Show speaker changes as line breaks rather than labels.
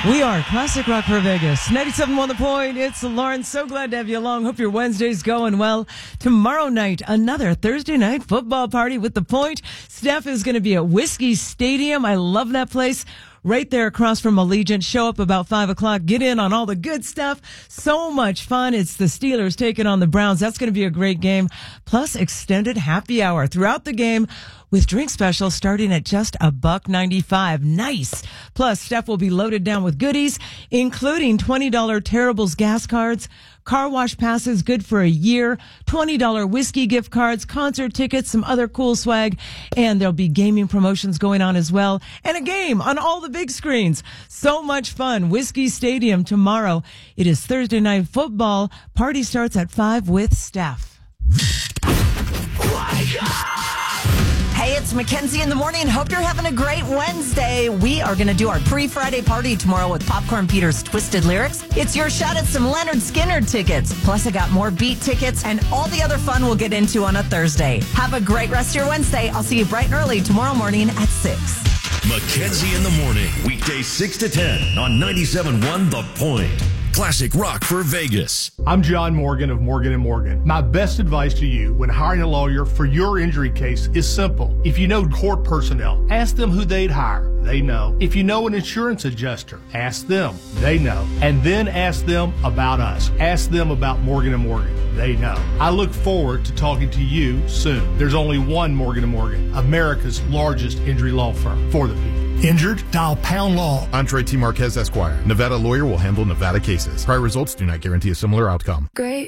We are Classic Rock for Vegas. 97.1 The Point. It's Lauren. So glad to have you along. Hope your Wednesday's going well. Tomorrow night, another Thursday night football party with The Point. Steph is going to be at Whiskey Stadium. I love that place. Right there across from Allegiant. Show up about 5 o'clock. Get in on all the good stuff. So much fun. It's the Steelers taking on the Browns. That's going to be a great game. Plus extended happy hour throughout the game with drink specials starting at just $1.95. Nice. Plus, Steph will be loaded down with goodies, including $20 Terribles gas cards, car wash passes good for a year, $20 whiskey gift cards, concert tickets, some other cool swag, and there'll be gaming promotions going on as well, and a game on all the big screens. So much fun. Whiskey Stadium tomorrow. It is Thursday night football. Party starts at 5 with Steph.
Hey, it's Mackenzie in the morning. Hope you're having a great Wednesday. We are going to do our pre-Friday party tomorrow with Popcorn Peter's Twisted Lyrics. It's your shot at some Leonard Skinner tickets. Plus, I got more beat tickets and all the other fun we'll get into on a Thursday. Have a great rest of your Wednesday. I'll see you bright and early tomorrow morning at 6.
Mackenzie in the morning, weekdays 6 to 10 on 97.1 The Point. Classic Rock for Vegas.
I'm John Morgan of Morgan & Morgan. My best advice to you when hiring a lawyer for your injury case is simple. If you know court personnel, ask them who they'd hire. They know. If you know an insurance adjuster, ask them. They know. And then ask them about us. Ask them about Morgan & Morgan. They know. I look forward to talking to you soon. There's only one Morgan & Morgan, America's largest injury law firm for the people.
Injured? Dial Pound Law.
Andre T. Marquez, Esquire. Nevada lawyer will handle Nevada cases. Prior results do not guarantee a similar outcome.
Great.